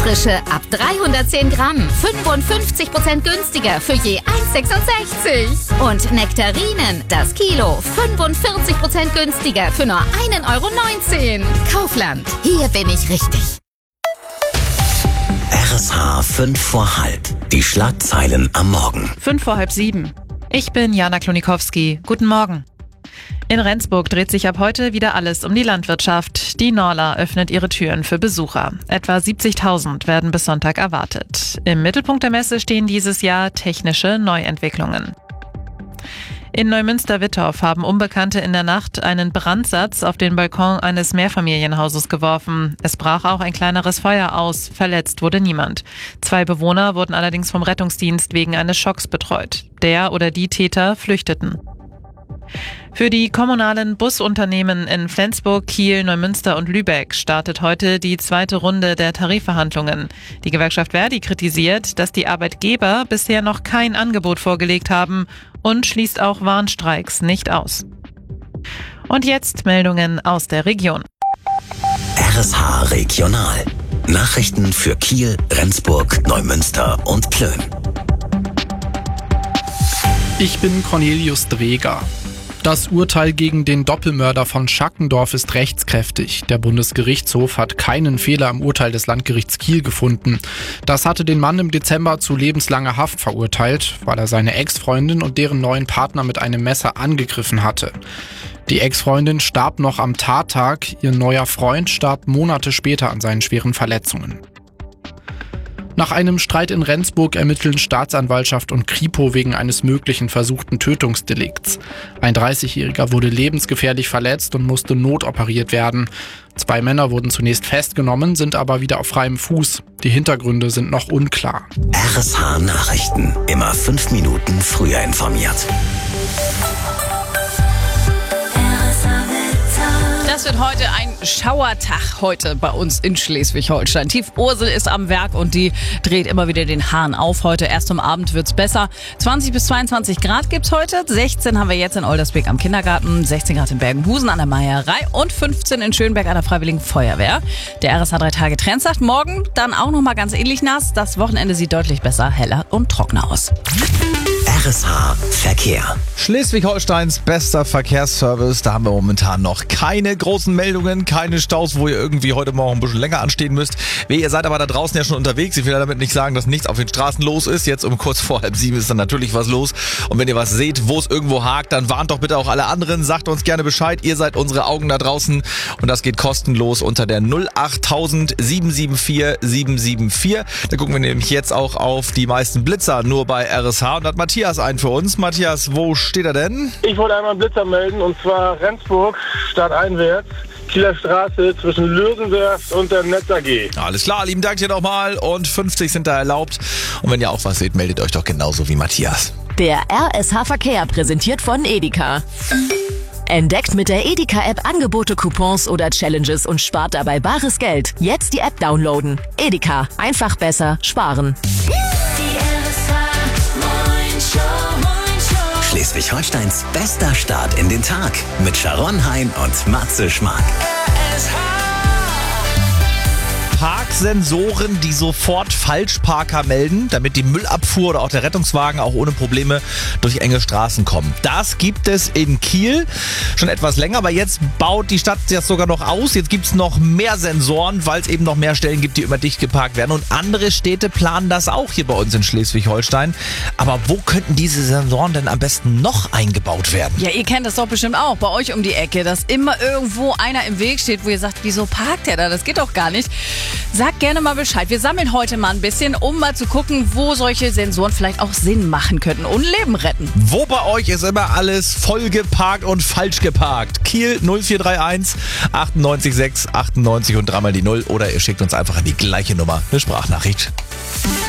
Frische ab 310 Gramm. 55% günstiger für je 1,66. Und Nektarinen, das Kilo. 45% günstiger für nur 1,19 €. Kaufland, hier bin ich richtig. RSH 5 vor halb. Die Schlagzeilen am Morgen. 5 vor halb 7. Ich bin Jana Klonikowski. Guten Morgen. In Rendsburg dreht sich ab heute wieder alles um die Landwirtschaft. Die Norla öffnet ihre Türen für Besucher. Etwa 70.000 werden bis Sonntag erwartet. Im Mittelpunkt der Messe stehen dieses Jahr technische Neuentwicklungen. In Neumünster-Wittorf haben Unbekannte in der Nacht einen Brandsatz auf den Balkon eines Mehrfamilienhauses geworfen. Es brach auch ein kleineres Feuer aus. Verletzt wurde niemand. 2 Bewohner wurden allerdings vom Rettungsdienst wegen eines Schocks betreut. Der oder die Täter flüchteten. Für die kommunalen Busunternehmen in Flensburg, Kiel, Neumünster und Lübeck startet heute die 2. Runde der Tarifverhandlungen. Die Gewerkschaft ver.di kritisiert, dass die Arbeitgeber bisher noch kein Angebot vorgelegt haben und schließt auch Warnstreiks nicht aus. Und jetzt Meldungen aus der Region. RSH Regional. Nachrichten für Kiel, Rendsburg, Neumünster und Plön. Ich bin Cornelius Dreger. Das Urteil gegen den Doppelmörder von Schackendorf ist rechtskräftig. Der Bundesgerichtshof hat keinen Fehler am Urteil des Landgerichts Kiel gefunden. Das hatte den Mann im Dezember zu lebenslanger Haft verurteilt, weil er seine Ex-Freundin und deren neuen Partner mit einem Messer angegriffen hatte. Die Ex-Freundin starb noch am Tattag, ihr neuer Freund starb Monate später an seinen schweren Verletzungen. Nach einem Streit in Rendsburg ermitteln Staatsanwaltschaft und Kripo wegen eines möglichen versuchten Tötungsdelikts. Ein 30-Jähriger wurde lebensgefährlich verletzt und musste notoperiert werden. 2 Männer wurden zunächst festgenommen, sind aber wieder auf freiem Fuß. Die Hintergründe sind noch unklar. RSH Nachrichten. Immer 5 Minuten früher informiert. Das wird heute ein Schauertag heute bei uns in Schleswig-Holstein. Tief Ursel ist am Werk und die dreht immer wieder den Hahn auf. Heute erst zum Abend wird's besser. 20 bis 22 Grad gibt's heute. 16 haben wir jetzt in Oldersbeek am Kindergarten, 16 Grad in Bergenhusen an der Meierei und 15 in Schönberg an der Freiwilligen Feuerwehr. Der RSH 3 Tage Trend sagt morgen dann auch nochmal ganz ähnlich nass. Das Wochenende sieht deutlich besser, heller und trockener aus. RSH Verkehr. Schleswig-Holsteins bester Verkehrsservice. Da haben wir momentan noch keine großen Meldungen, keine Staus, wo ihr irgendwie heute Morgen ein bisschen länger anstehen müsst. Ihr seid aber da draußen ja schon unterwegs. Ich will damit nicht sagen, dass nichts auf den Straßen los ist. Jetzt um kurz vor 6:30 ist dann natürlich was los. Und wenn ihr was seht, wo es irgendwo hakt, dann warnt doch bitte auch alle anderen. Sagt uns gerne Bescheid. Ihr seid unsere Augen da draußen. Und das geht kostenlos unter der 08000 774 774. Da gucken wir nämlich jetzt auch auf die meisten Blitzer nur bei RSH. Und hat Matthias einen für uns. Matthias, wo steht er denn? Ich wollte einmal einen Blitzer melden, und zwar Rendsburg, stadteinwärts, Kieler Straße zwischen Löwenwerft und der Netz AG. Alles klar, lieben Dank dir nochmal. Und 50 sind da erlaubt. Und wenn ihr auch was seht, meldet euch doch genauso wie Matthias. Der RSH Verkehr präsentiert von Edeka. Entdeckt mit der Edeka-App Angebote, Coupons oder Challenges und spart dabei bares Geld. Jetzt die App downloaden. Edeka. Einfach besser sparen. Schleswig-Holsteins bester Start in den Tag mit Sharon Hein und Matze Schmark. Parksensoren, die sofort Falschparker melden, damit die Müllabfuhr oder auch der Rettungswagen auch ohne Probleme durch enge Straßen kommen. Das gibt es in Kiel schon etwas länger, aber jetzt baut die Stadt das sogar noch aus. Jetzt gibt es noch mehr Sensoren, weil es eben noch mehr Stellen gibt, die immer dicht geparkt werden. Und andere Städte planen das auch hier bei uns in Schleswig-Holstein. Aber wo könnten diese Sensoren denn am besten noch eingebaut werden? Ja, ihr kennt das doch bestimmt auch bei euch um die Ecke, dass immer irgendwo einer im Weg steht, wo ihr sagt, wieso parkt der da? Das geht doch gar nicht. Sagt gerne mal Bescheid. Wir sammeln heute mal ein bisschen, um mal zu gucken, wo solche Sensoren vielleicht auch Sinn machen könnten und Leben retten. Wo bei euch ist immer alles voll geparkt und falsch geparkt? Kiel 0431 98 6 98 und dreimal die 0. Oder ihr schickt uns einfach an die gleiche Nummer eine Sprachnachricht.